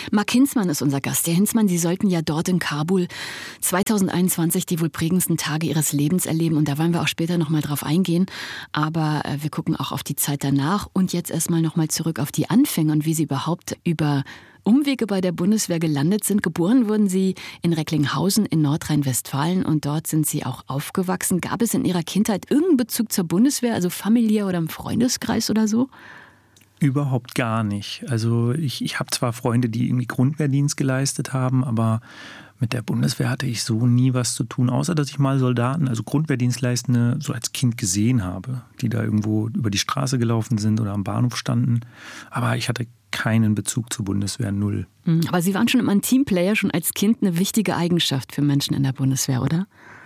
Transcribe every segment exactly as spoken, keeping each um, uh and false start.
Marc Hinzmann ist unser Gast. Herr Hinzmann, Sie sollten ja dort in Kabul zweitausendeinundzwanzig die wohl prägendsten Tage Ihres Lebens erleben. Und da wollen wir auch später noch mal drauf eingehen. Aber äh, wir gucken auch auf die Zeit danach. Und jetzt erstmal noch mal zurück auf die Anfänge und wie Sie überhaupt über Umwege bei der Bundeswehr gelandet sind. Geboren wurden Sie in Recklinghausen in Nordrhein-Westfalen und dort sind Sie auch aufgewachsen. Gab es in Ihrer Kindheit irgendeinen Bezug zur Bundeswehr, also familiär oder im Freundeskreis oder so? Überhaupt gar nicht. Also ich, ich habe zwar Freunde, die irgendwie Grundwehrdienst geleistet haben, aber mit der Bundeswehr hatte ich so nie was zu tun, außer dass ich mal Soldaten, also Grundwehrdienstleistende, so als Kind gesehen habe, die da irgendwo über die Straße gelaufen sind oder am Bahnhof standen. Aber ich hatte keinen Bezug zur Bundeswehr, null. Aber Sie waren schon immer ein Teamplayer, schon als Kind eine wichtige Eigenschaft für Menschen in der Bundeswehr, oder?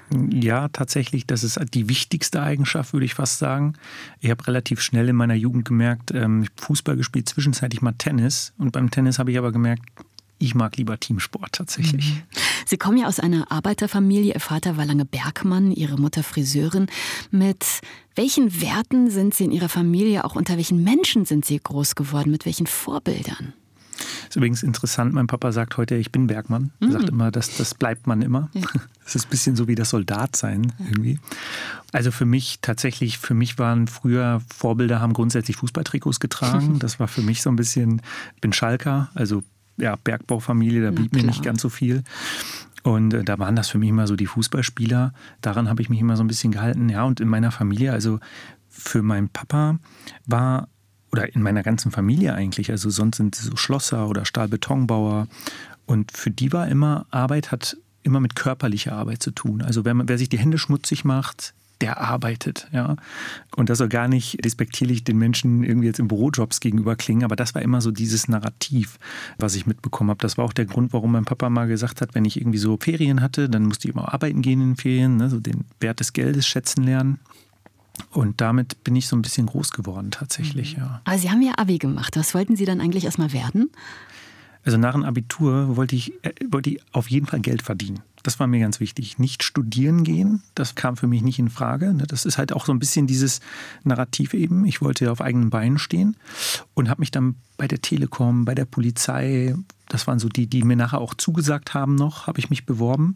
Ja, tatsächlich, das ist die wichtigste Eigenschaft, würde ich fast sagen. Ich habe relativ schnell in meiner Jugend gemerkt, ich habe Fußball gespielt, zwischenzeitlich mal Tennis. Und beim Tennis habe ich aber gemerkt, ich mag lieber Teamsport tatsächlich. Sie kommen ja aus einer Arbeiterfamilie. Ihr Vater war lange Bergmann, Ihre Mutter Friseurin. Mit welchen Werten sind Sie in Ihrer Familie, auch unter welchen Menschen sind Sie groß geworden? Mit welchen Vorbildern? Ist übrigens interessant, mein Papa sagt heute, ich bin Bergmann. Er sagt immer, das, das bleibt man immer. Ja. Das ist ein bisschen so wie das Soldatsein irgendwie. Also für mich tatsächlich, für mich waren früher Vorbilder, haben grundsätzlich Fußballtrikots getragen. Das war für mich so ein bisschen, ich bin Schalker, also ja, Bergbaufamilie, da blieb mir nicht ganz so viel. Und äh, da waren das für mich immer so die Fußballspieler. Daran habe ich mich immer so ein bisschen gehalten. Ja, und in meiner Familie, also für meinen Papa war, oder in meiner ganzen Familie eigentlich, also sonst sind so Schlosser oder Stahlbetonbauer. Und für die war immer, Arbeit hat immer mit körperlicher Arbeit zu tun. Also wer, wer sich die Hände schmutzig macht, der arbeitet, ja. Und das soll gar nicht despektierlich den Menschen irgendwie jetzt im Bürojobs gegenüber klingen, aber das war immer so dieses Narrativ, was ich mitbekommen habe. Das war auch der Grund, warum mein Papa mal gesagt hat, wenn ich irgendwie so Ferien hatte, dann musste ich immer arbeiten gehen in den Ferien, ne, so den Wert des Geldes schätzen lernen. Und damit bin ich so ein bisschen groß geworden tatsächlich, ja. Aber Sie haben ja Abi gemacht. Was wollten Sie dann eigentlich erstmal werden? Also nach dem Abitur wollte ich, wollte ich auf jeden Fall Geld verdienen. Das war mir ganz wichtig. Nicht studieren gehen, das kam für mich nicht in Frage. Das ist halt auch so ein bisschen dieses Narrativ eben. Ich wollte auf eigenen Beinen stehen und habe mich dann bei der Telekom, bei der Polizei, das waren so die, die mir nachher auch zugesagt haben noch, habe ich mich beworben.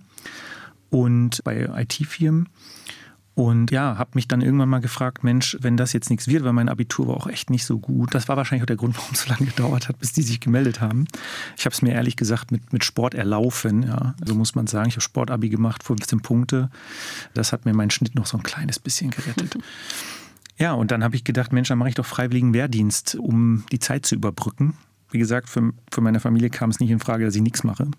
Und bei I T-Firmen. Und ja, habe mich dann irgendwann mal gefragt, Mensch, wenn das jetzt nichts wird, weil mein Abitur war auch echt nicht so gut. Das war wahrscheinlich auch der Grund, warum es so lange gedauert hat, bis die sich gemeldet haben. Ich habe es mir ehrlich gesagt mit, mit Sport erlaufen. Ja. So muss man sagen, ich habe Sportabi gemacht, fünfzehn Punkte. Das hat mir meinen Schnitt noch so ein kleines bisschen gerettet. Ja, und dann habe ich gedacht, Mensch, dann mache ich doch freiwilligen Wehrdienst, um die Zeit zu überbrücken. Wie gesagt, für, für meine Familie kam es nicht in Frage, dass ich nichts mache.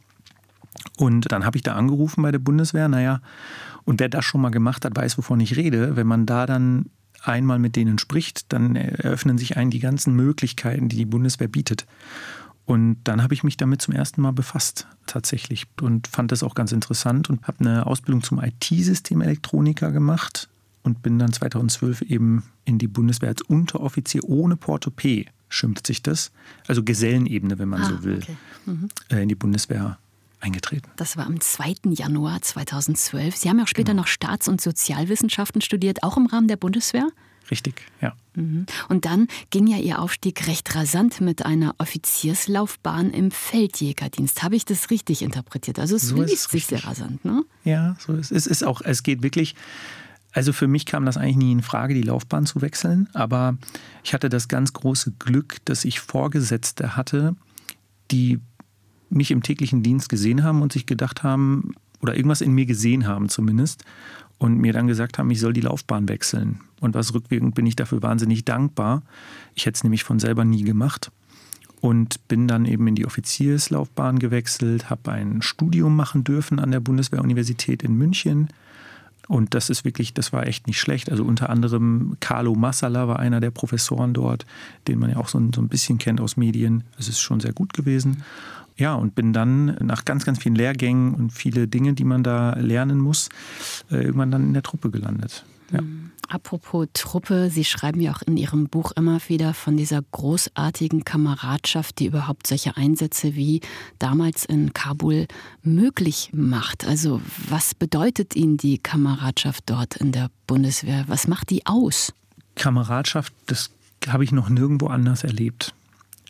Und dann habe ich da angerufen bei der Bundeswehr, naja, und wer das schon mal gemacht hat, weiß, wovon ich rede. Wenn man da dann einmal mit denen spricht, dann eröffnen sich einem die ganzen Möglichkeiten, die die Bundeswehr bietet. Und dann habe ich mich damit zum ersten Mal befasst, tatsächlich. Und fand das auch ganz interessant und habe eine Ausbildung zum I T-Systemelektroniker gemacht und bin dann zweitausendzwölf eben in die Bundeswehr als Unteroffizier ohne Portopee, schimpft sich das. Also Gesellenebene, wenn man ah, so will, okay. mhm. in die Bundeswehr eingetreten. Das war am zweiten Januar zweitausendzwölf. Sie haben ja auch später genau. noch Staats- und Sozialwissenschaften studiert, auch im Rahmen der Bundeswehr? Richtig, ja. Mhm. Und dann ging ja Ihr Aufstieg recht rasant mit einer Offizierslaufbahn im Feldjägerdienst. Habe ich das richtig interpretiert? Also es so liest sich sehr rasant, ne? Ja, so ist es. Ist auch, es geht wirklich, also für mich kam das eigentlich nie in Frage, die Laufbahn zu wechseln. Aber ich hatte das ganz große Glück, dass ich Vorgesetzte hatte, die mich im täglichen Dienst gesehen haben und sich gedacht haben, oder irgendwas in mir gesehen haben zumindest, und mir dann gesagt haben, ich soll die Laufbahn wechseln. Und was rückwirkend bin ich dafür wahnsinnig dankbar. Ich hätte es nämlich von selber nie gemacht. Und bin dann eben in die Offizierslaufbahn gewechselt, habe ein Studium machen dürfen an der Bundeswehr-Universität in München. Und das ist wirklich, das war echt nicht schlecht. Also unter anderem Carlo Massala war einer der Professoren dort, den man ja auch so ein, so ein bisschen kennt aus Medien. Es ist schon sehr gut gewesen. Ja, und bin dann nach ganz, ganz vielen Lehrgängen und viele Dinge, die man da lernen muss, irgendwann dann in der Truppe gelandet. Ja. Apropos Truppe, Sie schreiben ja auch in Ihrem Buch immer wieder von dieser großartigen Kameradschaft, die überhaupt solche Einsätze wie damals in Kabul möglich macht. Also was bedeutet Ihnen die Kameradschaft dort in der Bundeswehr? Was macht die aus? Kameradschaft, das habe ich noch nirgendwo anders erlebt.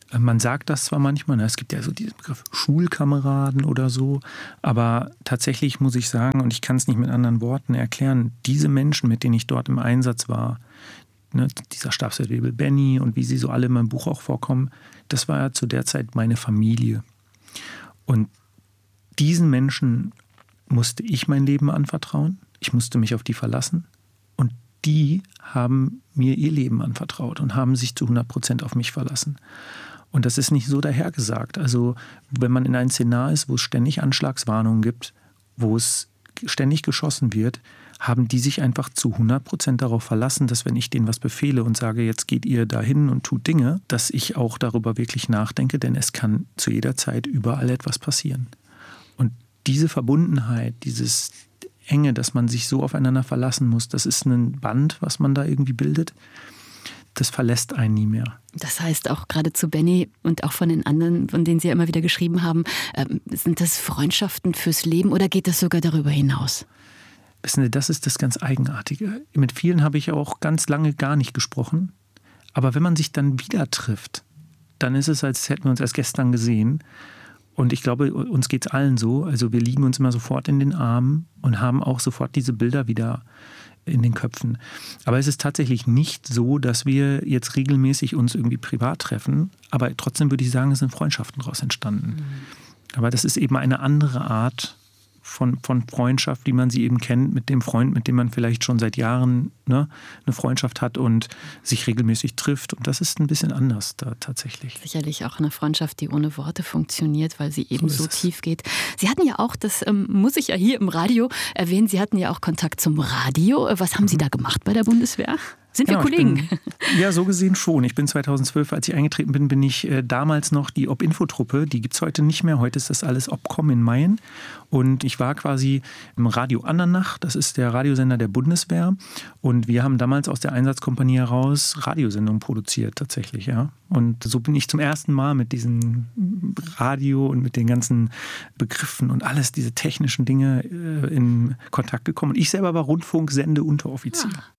Man sagt das zwar manchmal, es gibt ja so diesen Begriff Schulkameraden oder so, aber tatsächlich muss ich sagen, und ich kann es nicht mit anderen Worten erklären, diese Menschen, mit denen ich dort im Einsatz war, ne, dieser Stabsfeldwebel Benny und wie sie so alle in meinem Buch auch vorkommen, das war ja zu der Zeit meine Familie. Und diesen Menschen musste ich mein Leben anvertrauen, ich musste mich auf die verlassen und die haben mir ihr Leben anvertraut und haben sich zu hundert Prozent auf mich verlassen. Und das ist nicht so dahergesagt. Also wenn man in einem Szenar ist, wo es ständig Anschlagswarnungen gibt, wo es ständig geschossen wird, haben die sich einfach zu hundert Prozent darauf verlassen, dass wenn ich denen was befehle und sage, jetzt geht ihr dahin und tut Dinge, dass ich auch darüber wirklich nachdenke, denn es kann zu jeder Zeit überall etwas passieren. Und diese Verbundenheit, dieses Enge, dass man sich so aufeinander verlassen muss, das ist ein Band, was man da irgendwie bildet. Das verlässt einen nie mehr. Das heißt auch gerade zu Benny und auch von den anderen, von denen Sie ja immer wieder geschrieben haben, ähm, sind das Freundschaften fürs Leben oder geht das sogar darüber hinaus? Wissen Sie, das ist das ganz Eigenartige. Mit vielen habe ich auch ganz lange gar nicht gesprochen. Aber wenn man sich dann wieder trifft, dann ist es, als hätten wir uns erst gestern gesehen. Und ich glaube, uns geht es allen so. Also wir liegen uns immer sofort in den Armen und haben auch sofort diese Bilder wieder in den Köpfen. Aber es ist tatsächlich nicht so, dass wir jetzt regelmäßig uns irgendwie privat treffen. Aber trotzdem würde ich sagen, es sind Freundschaften daraus entstanden. Mhm. Aber das ist eben eine andere Art von, von Freundschaft, wie man sie eben kennt, mit dem Freund, mit dem man vielleicht schon seit Jahren ne, eine Freundschaft hat und sich regelmäßig trifft. Und das ist ein bisschen anders da tatsächlich. Sicherlich auch eine Freundschaft, die ohne Worte funktioniert, weil sie eben so, so tief geht. Sie hatten ja auch, das ähm, muss ich ja hier im Radio erwähnen, Sie hatten ja auch Kontakt zum Radio. Was haben mhm. Sie da gemacht bei der Bundeswehr? Sind wir genau, Kollegen? Bin, ja, so gesehen schon. Ich bin zweitausendzwölf, als ich eingetreten bin, bin ich äh, damals noch die Ob-Info-Truppe. Die gibt es heute nicht mehr. Heute ist das alles Obcom in Mayen. Und ich war quasi im Radio Andernach. Das ist der Radiosender der Bundeswehr. Und wir haben damals aus der Einsatzkompanie heraus Radiosendungen produziert tatsächlich. Ja. Und so bin ich zum ersten Mal mit diesem Radio und mit den ganzen Begriffen und alles, diese technischen Dinge äh, in Kontakt gekommen. Und ich selber war Rundfunksende-Unteroffizier. Ja.